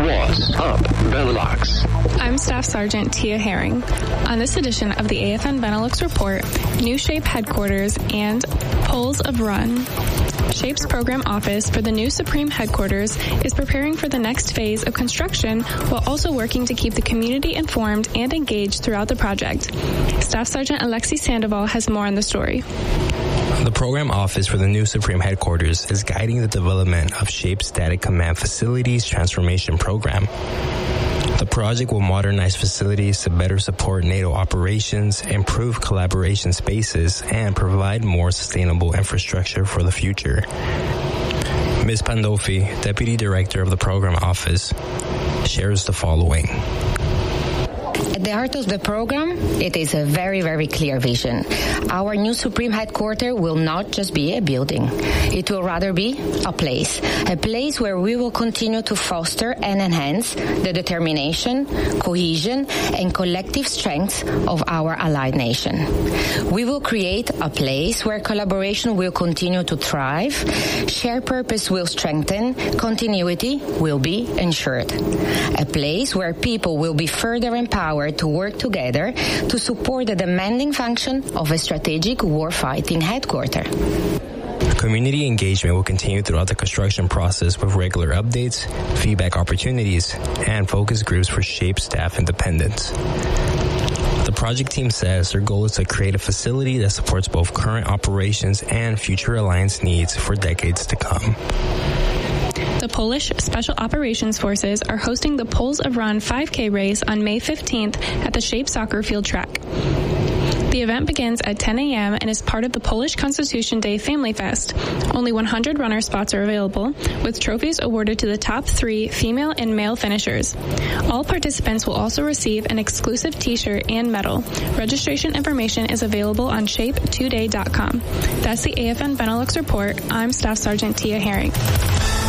What's Up Benelux. I'm Staff Sergeant Tia Herring. On this edition of the AFN Benelux Report, new SHAPE headquarters and Poles of Run. SHAPE's program office for the new Supreme headquarters is preparing for the next phase of construction while also working to keep the community informed and engaged throughout the project. Staff Sergeant Alexi Sandoval has more on the story. The program office for the new Supreme headquarters is guiding the development of SHAPE's Static Command Facilities Transformation Program. The project will modernize facilities to better support NATO operations, improve collaboration spaces, and provide more sustainable infrastructure for the future. Ms. Pandolfi, Deputy Director of the Program Office, shares the following. At the heart of the program, it is a very, very clear vision. Our new Supreme headquarters will not just be a building. It will rather be a place where we will continue to foster and enhance the determination, cohesion, and collective strength of our allied nation. We will create a place where collaboration will continue to thrive, shared purpose will strengthen, continuity will be ensured. A place where people will be further empowered to work together to support the demanding function of a strategic warfighting headquarters. Community engagement will continue throughout the construction process with regular updates, feedback opportunities, and focus groups for SHAPE staff independence. The project team says their goal is to create a facility that supports both current operations and future alliance needs for decades to come. The Polish Special Operations Forces are hosting the Poles of Run 5K race on May 15th at the SHAPE soccer field track. The event begins at 10 a.m. and is part of the Polish Constitution Day Family Fest. Only 100 runner spots are available, with trophies awarded to the top 3 female and male finishers. All participants will also receive an exclusive t-shirt and medal. Registration information is available on shape2day.com. That's the AFN Benelux Report. I'm Staff Sergeant Tia Herring.